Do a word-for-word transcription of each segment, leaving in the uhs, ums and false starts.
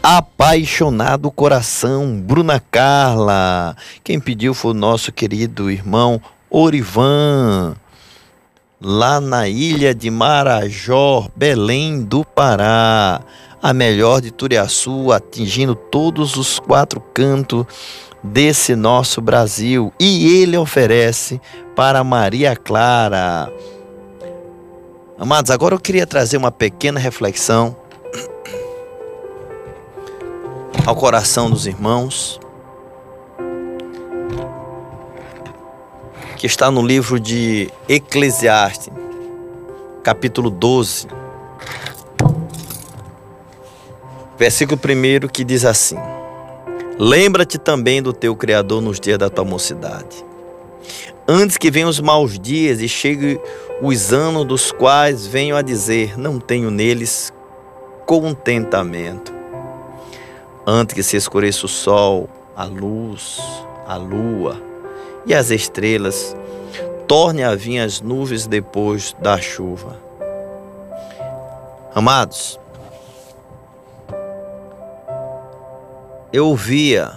Apaixonado Coração, Bruna Carla. Quem pediu foi o nosso querido irmão Orivan, lá na ilha de Marajó, Belém do Pará, a melhor de Turiaçu, atingindo todos os quatro cantos desse nosso Brasil. E ele oferece para Maria Clara. Amados, agora eu queria trazer uma pequena reflexão ao coração dos irmãos, que está no livro de Eclesiastes, capítulo doze, versículo primeiro, que diz assim: lembra-te também do teu Criador nos dias da tua mocidade, antes que venham os maus dias e chegue os anos dos quais venho a dizer, não tenho neles contentamento. Antes que se escureça o sol, a luz, a lua e as estrelas, torne a vir as nuvens depois da chuva. Amados, eu ouvia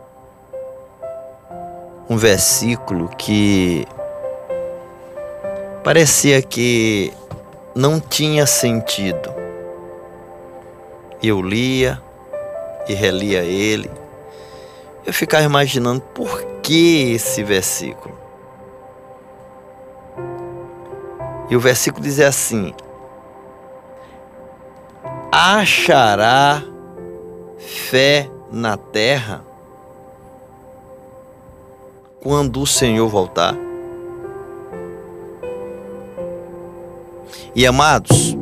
um versículo que parecia que não tinha sentido. Eu lia e relia ele. Eu ficava imaginando por que esse versículo. E o versículo dizia assim: achará fé na terra quando o Senhor voltar? E amados,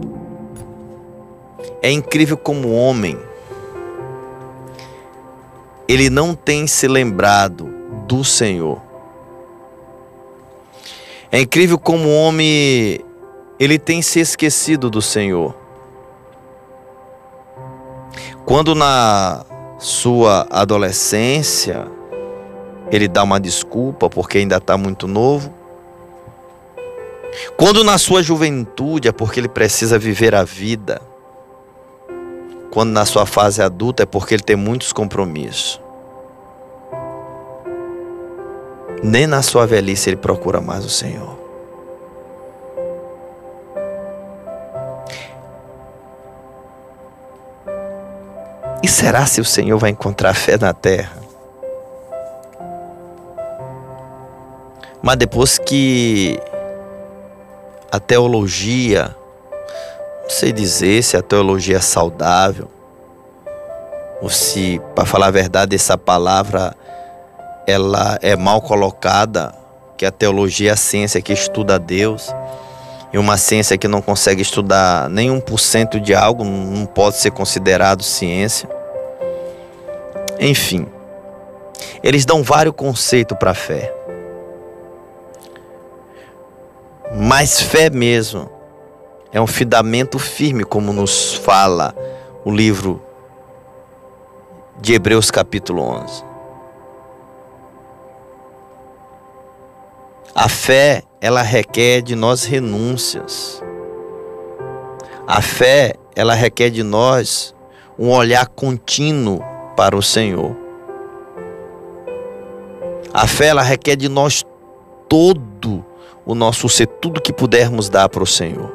é incrível como o homem, ele não tem se lembrado do Senhor. É incrível como o homem, ele tem se esquecido do Senhor. Quando na sua adolescência, ele dá uma desculpa porque ainda está muito novo. Quando na sua juventude é porque ele precisa viver a vida. Quando na sua fase adulta é porque ele tem muitos compromissos. Nem na sua velhice ele procura mais o Senhor. E será se o Senhor vai encontrar fé na terra? Mas depois que a teologia, não sei dizer se a teologia é saudável, ou se, para falar a verdade, essa palavra ela é mal colocada, que a teologia é a ciência que estuda a Deus, e uma ciência que não consegue estudar nem um por cento de algo não pode ser considerado ciência. Enfim, eles dão vários conceitos para a fé. Mas fé mesmo é um fundamento firme, como nos fala o livro de Hebreus capítulo onze. A fé, ela requer de nós renúncias. A fé, ela requer de nós um olhar contínuo para o Senhor. A fé, ela requer de nós todo o nosso ser, tudo que pudermos dar para o Senhor.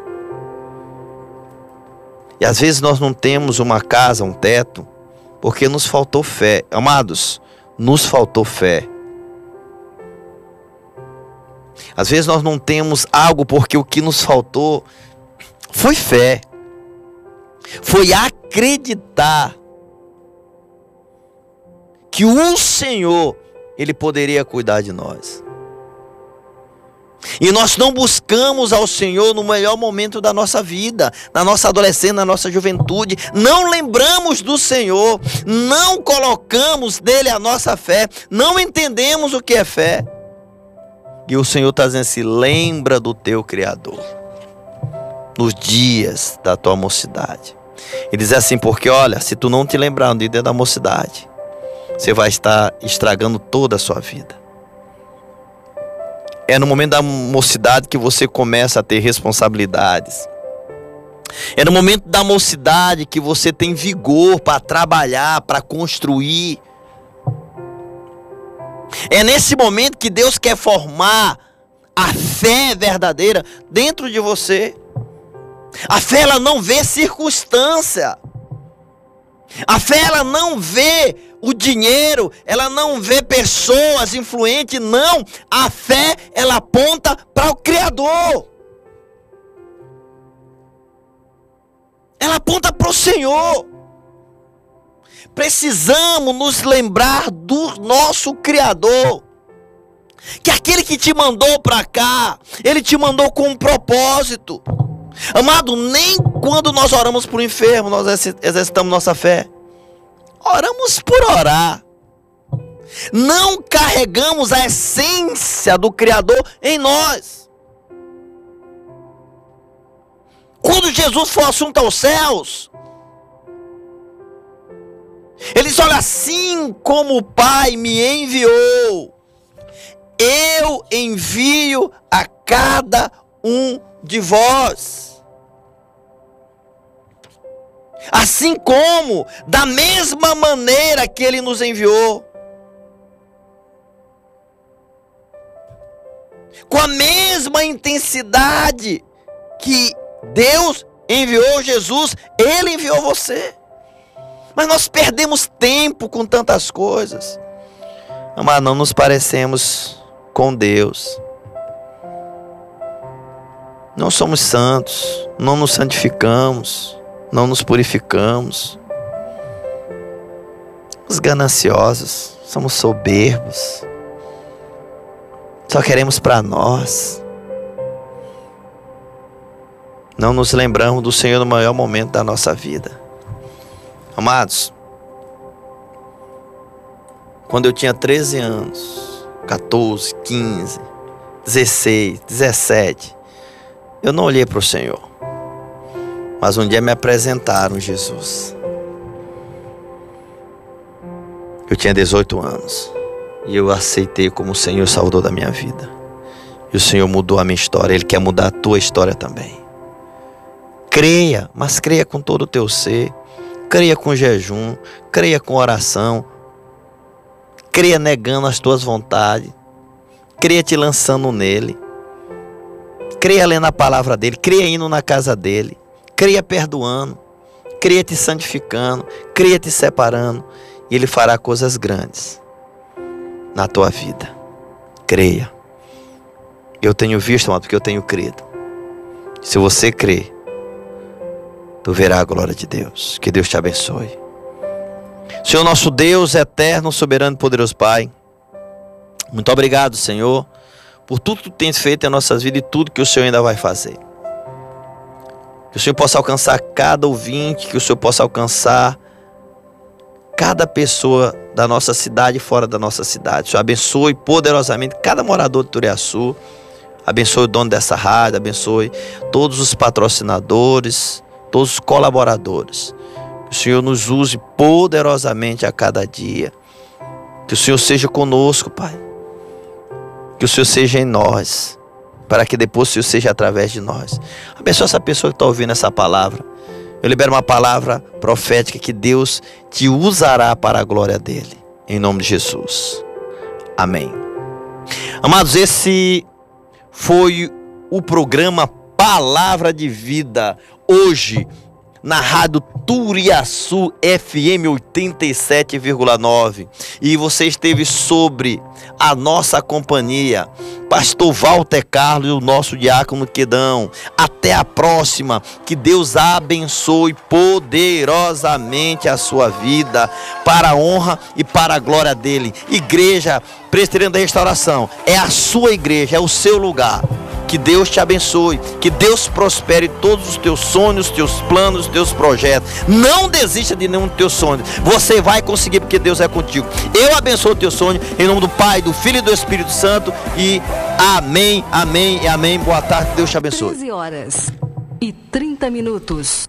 E às vezes nós não temos uma casa, um teto, porque nos faltou fé. Amados, nos faltou fé. Às vezes nós não temos algo porque o que nos faltou foi fé. Foi acreditar que o Senhor, Ele poderia cuidar de nós. E nós não buscamos ao Senhor no melhor momento da nossa vida, na nossa adolescência, na nossa juventude. Não lembramos do Senhor, não colocamos nele a nossa fé, não entendemos o que é fé. E o Senhor está dizendo assim: lembra do teu Criador nos dias da tua mocidade. Ele diz assim, porque olha, se tu não te lembrar no dia da mocidade, você vai estar estragando toda a sua vida. É no momento da mocidade que você começa a ter responsabilidades. É no momento da mocidade que você tem vigor para trabalhar, para construir. É nesse momento que Deus quer formar a fé verdadeira dentro de você. A fé, ela não vê circunstância. A fé, ela não vê o dinheiro, ela não vê pessoas influentes, não. A fé, ela aponta para o Criador. Ela aponta para o Senhor. Precisamos nos lembrar do nosso Criador. Que aquele que te mandou para cá, ele te mandou com um propósito. Amado, nem quando nós oramos por enfermo, nós exercitamos nossa fé. Oramos por orar. Não carregamos a essência do Criador em nós. Quando Jesus foi assunto aos céus, ele diz: olha, assim como o Pai me enviou, eu envio a cada um de vós. Assim como, da mesma maneira que ele nos enviou, com a mesma intensidade que Deus enviou Jesus, ele enviou você. Mas nós perdemos tempo com tantas coisas. Mas não nos parecemos com Deus. Não somos santos, não nos santificamos, não nos purificamos. Somos gananciosos, somos soberbos. Só queremos para nós. Não nos lembramos do Senhor no maior momento da nossa vida. Amados, quando eu tinha treze anos, quatorze, quinze, dezesseis, dezessete, eu não olhei para o Senhor. Mas um dia me apresentaram Jesus. Eu tinha dezoito anos. E eu aceitei como o Senhor Salvador da minha vida. E o Senhor mudou a minha história. Ele quer mudar a tua história também. Creia, mas creia com todo o teu ser. Creia com jejum. Creia com oração. Creia negando as tuas vontades. Creia te lançando nele. Creia lendo a palavra dele. Creia indo na casa dele. Creia perdoando. Creia te santificando. Creia te separando. E ele fará coisas grandes na tua vida. Creia. Eu tenho visto, amado, porque eu tenho crido. Se você crer, tu verás a glória de Deus. Que Deus te abençoe. Senhor nosso Deus, eterno, soberano e poderoso Pai, muito obrigado, Senhor, por tudo que tu tens feito em nossas vidas e tudo que o Senhor ainda vai fazer. Que o Senhor possa alcançar cada ouvinte, que o Senhor possa alcançar cada pessoa da nossa cidade e fora da nossa cidade. O Senhor abençoe poderosamente cada morador de Turiaçu. Abençoe o dono dessa rádio, abençoe todos os patrocinadores, todos os colaboradores. Que o Senhor nos use poderosamente a cada dia. Que o Senhor seja conosco, Pai. Que o Senhor seja em nós, para que depois o Senhor seja através de nós. Abençoe essa pessoa que está ouvindo essa palavra. Eu libero uma palavra profética que Deus te usará para a glória dele. Em nome de Jesus. Amém. Amados, esse foi o programa Palavra de Vida. Hoje, na Rádio Turiaçu F M oitenta e sete vírgula nove. E você esteve sobre a nossa companhia, Pastor Walter Carlos e o nosso diácono Quedão. Até a próxima. Que Deus abençoe poderosamente a sua vida, para a honra e para a glória dele. Igreja Presbiteriana da Restauração é a sua igreja, é o seu lugar. Que Deus te abençoe, que Deus prospere todos os teus sonhos, teus planos, teus projetos. Não desista de nenhum dos teus sonhos. Você vai conseguir, porque Deus é contigo. Eu abençoo o teu sonho em nome do Pai, do Filho e do Espírito Santo. E amém, amém e amém. Boa tarde, Deus te abençoe. treze horas e trinta minutos.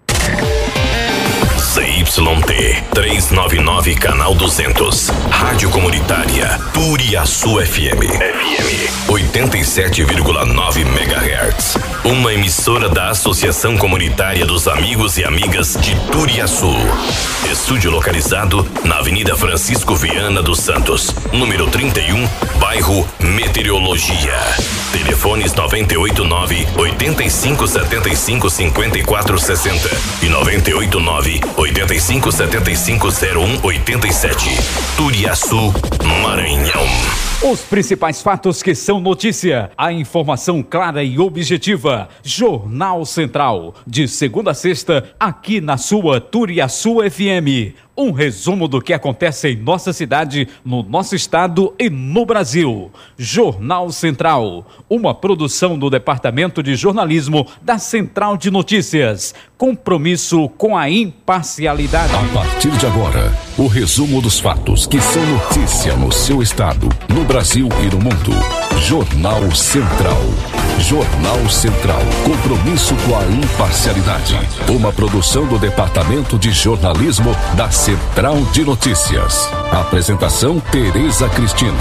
C Y T trezentos e noventa e nove, canal duzentos. Rádio Comunitária Turiaçu F M. F M oitenta e sete vírgula nove megahertz. uma emissora da Associação Comunitária dos Amigos e Amigas de Turiaçu. Estúdio localizado na Avenida Francisco Viana dos Santos, número trinta e um, bairro Meteorologia. Telefones noventa e oito nove, oitenta e cinco, setenta e cinco, cinquenta e quatro sessenta e noventa e oito nove, oitenta e cinco, setenta e cinco, zero um, oitenta e sete. Turiaçu, Maranhão. Os principais fatos que são notícia, a informação clara e objetiva. Jornal Central, de segunda a sexta, aqui na sua Turiaçu F M. Um resumo do que acontece em nossa cidade, no nosso estado e no Brasil. Jornal Central, uma produção do Departamento de Jornalismo da Central de Notícias. Compromisso com a imparcialidade. A partir de agora, o resumo dos fatos que são notícia no seu estado, no Brasil e no mundo. Jornal Central. Jornal Central. Compromisso com a imparcialidade. Uma produção do Departamento de Jornalismo da Central de Notícias. Apresentação: Tereza Cristina.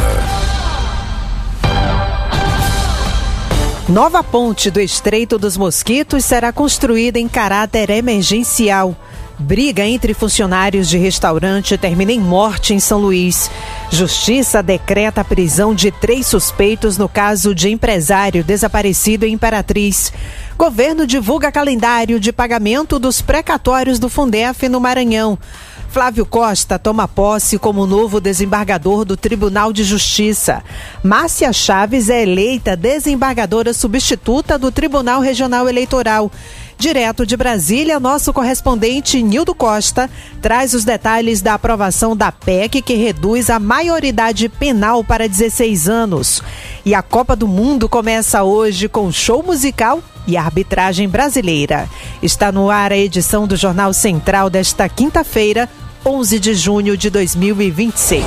Nova ponte do Estreito dos Mosquitos será construída em caráter emergencial. Briga entre funcionários de restaurante termina em morte em São Luís. Justiça decreta a prisão de três suspeitos no caso de empresário desaparecido em Imperatriz. Governo divulga calendário de pagamento dos precatórios do Fundef no Maranhão. Flávio Costa toma posse como novo desembargador do Tribunal de Justiça. Márcia Chaves é eleita desembargadora substituta do Tribunal Regional Eleitoral. Direto de Brasília, nosso correspondente Nildo Costa traz os detalhes da aprovação da P E C que reduz a maioridade penal para dezesseis anos. E a Copa do Mundo começa hoje com show musical e arbitragem brasileira. Está no ar a edição do Jornal Central desta quinta-feira, onze de junho de dois mil e vinte e seis.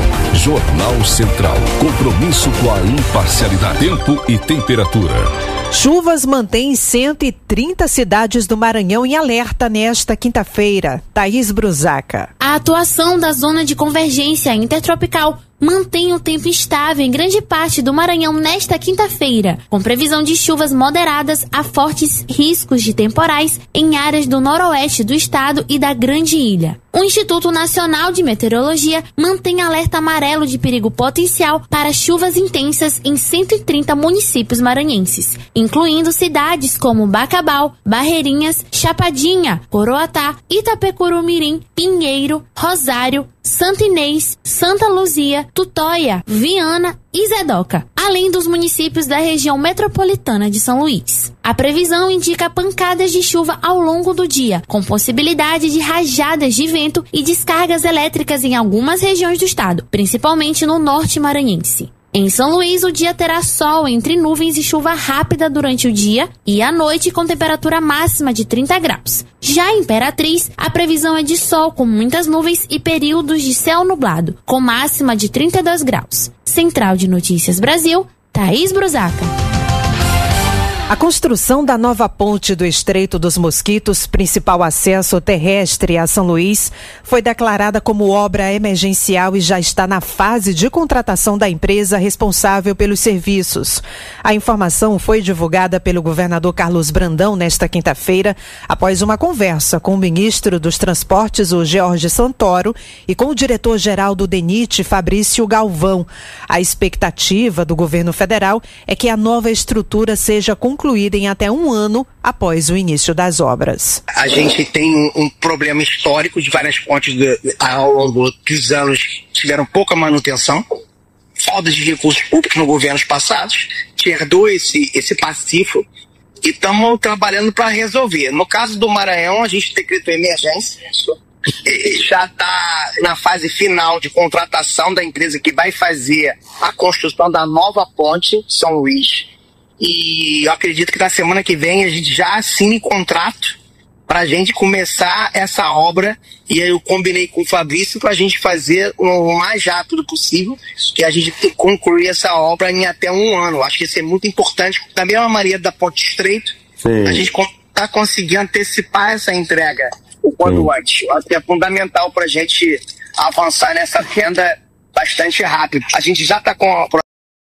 Jornal Central. Compromisso com a imparcialidade. Tempo e temperatura. Chuvas mantêm cento e trinta cidades do Maranhão em alerta nesta quinta-feira. Thaís Brusaca. A atuação da zona de convergência intertropical mantém o tempo estável em grande parte do Maranhão nesta quinta-feira, com previsão de chuvas moderadas a fortes riscos de temporais em áreas do noroeste do estado e da Grande Ilha. O Instituto Nacional de Meteorologia mantém alerta amarelo de perigo potencial para chuvas intensas em cento e trinta municípios maranhenses, incluindo cidades como Bacabal, Barreirinhas, Chapadinha, Coroatá, Itapecurumirim, Pinheiro, Rosário, Santa Inês, Santa Luzia, Tutóia, Viana e Zedoca, além dos municípios da região metropolitana de São Luís. A previsão indica pancadas de chuva ao longo do dia, com possibilidade de rajadas de vento e descargas elétricas em algumas regiões do estado, principalmente no norte maranhense. Em São Luís, o dia terá sol entre nuvens e chuva rápida durante o dia e à noite com temperatura máxima de trinta graus. Já em Imperatriz, a previsão é de sol com muitas nuvens e períodos de céu nublado, com máxima de trinta e dois graus. Central de Notícias Brasil, Thaís Brusaca. A construção da nova ponte do Estreito dos Mosquitos, principal acesso terrestre a São Luís, foi declarada como obra emergencial e já está na fase de contratação da empresa responsável pelos serviços. A informação foi divulgada pelo governador Carlos Brandão nesta quinta-feira, após uma conversa com o ministro dos Transportes, o George Santoro, e com o diretor-geral do DENIT, Fabrício Galvão. A expectativa do governo federal é que a nova estrutura seja concluída concluída em até um ano após o início das obras. A gente tem um, um problema histórico de várias pontes de, ao longo dos anos tiveram pouca manutenção, falta de recursos públicos nos governos passados, que herdou esse, esse passifo e estamos trabalhando para resolver. No caso do Maranhão, a gente decretou emergência, já está na fase final de contratação da empresa que vai fazer a construção da nova ponte São Luís. E eu acredito que na semana que vem a gente já assine contrato para a gente começar essa obra. E aí eu combinei com o Fabrício para a gente fazer o mais rápido possível, que a gente concluir essa obra em até um ano. Acho que isso é muito importante. Da mesma maneira da Ponte Estreito, Sim. a gente está conseguindo antecipar essa entrega o quanto antes. Acho que é fundamental para a gente avançar nessa agenda bastante rápido. A gente já está com a